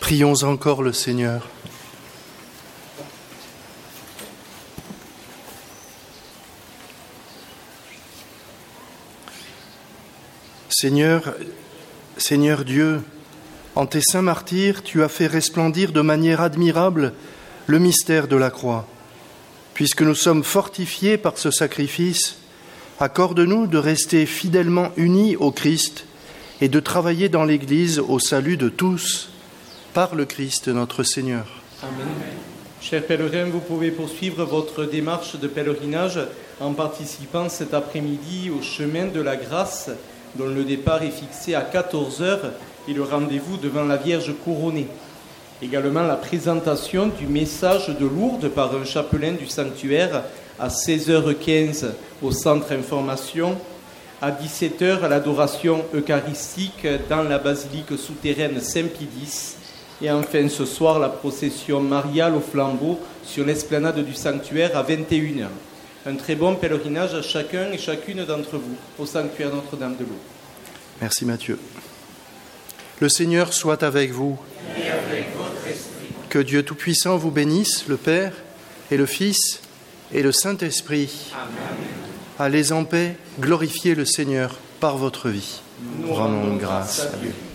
Prions encore le Seigneur. Seigneur Dieu, en tes saints martyrs, tu as fait resplendir de manière admirable le mystère de la croix. Puisque nous sommes fortifiés par ce sacrifice, accorde-nous de rester fidèlement unis au Christ et de travailler dans l'Église au salut de tous, par le Christ notre Seigneur. Amen. Chers pèlerins, vous pouvez poursuivre votre démarche de pèlerinage en participant cet après-midi au chemin de la grâce, dont le départ est fixé à 14h et le rendez-vous devant la Vierge couronnée. Également la présentation du message de Lourdes par un chapelain du sanctuaire à 16h15 au centre information, à 17h l'adoration eucharistique dans la basilique souterraine Saint-Pie-X et enfin ce soir la procession mariale au flambeau sur l'esplanade du sanctuaire à 21h. Un très bon pèlerinage à chacun et chacune d'entre vous au sanctuaire Notre-Dame de Lourdes. Merci Mathieu. Le Seigneur soit avec vous. Et avec votre esprit. Que Dieu Tout-Puissant vous bénisse, le Père et le Fils et le Saint-Esprit. Amen. Allez en paix, glorifiez le Seigneur par votre vie. Nous rendons grâce à Dieu.